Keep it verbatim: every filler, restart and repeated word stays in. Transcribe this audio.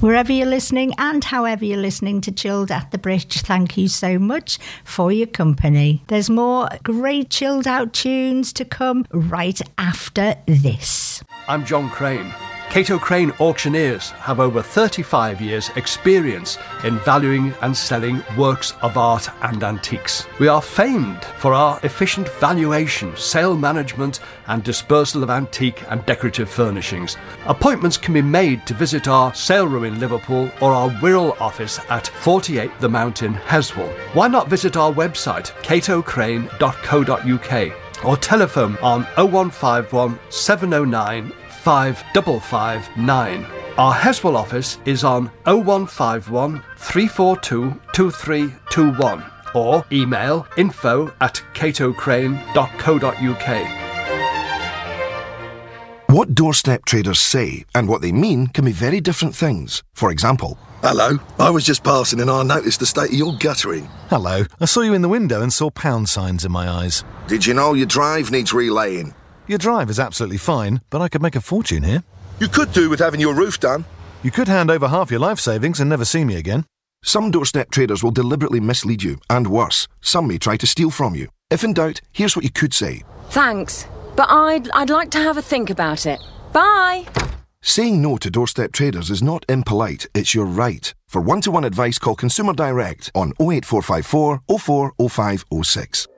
Wherever you're listening and however you're listening to Chilled at the Bridge, thank you so much for your company. There's more great chilled out tunes to come right after this. I'm John Crane. Cato Crane Auctioneers have over thirty-five years experience in valuing and selling works of art and antiques. We are famed for our efficient valuation, sale management and dispersal of antique and decorative furnishings. Appointments can be made to visit our sale room in Liverpool or our Wirral office at forty-eight The Mountain, Heswall. Why not visit our website cato crane dot co dot uk or telephone on oh one five one, seven oh nine, five five five nine. Our Heswall office is on oh one five one, three four two, two three two one or email info at cato crane dot co dot uk. What doorstep traders say and what they mean can be very different things. For example, hello, I was just passing and I noticed the state of your guttering. Hello, I saw you in the window and saw pound signs in my eyes. Did you know your drive needs relaying? Your drive is absolutely fine, but I could make a fortune here. You could do with having your roof done. You could hand over half your life savings and never see me again. Some doorstep traders will deliberately mislead you, and worse, some may try to steal from you. If in doubt, here's what you could say. Thanks, but I'd, I'd like to have a think about it. Bye! Saying no to doorstep traders is not impolite, it's your right. For one-to-one advice, call Consumer Direct on oh eight four five four, oh four, oh five oh six.